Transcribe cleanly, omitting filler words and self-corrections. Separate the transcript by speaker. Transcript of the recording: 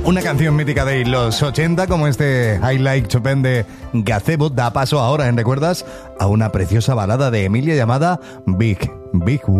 Speaker 1: Una canción mítica de los 80 como este I Like Chopin de Gazebo da paso ahora en Recuerdas a una preciosa balada de Emilia llamada Big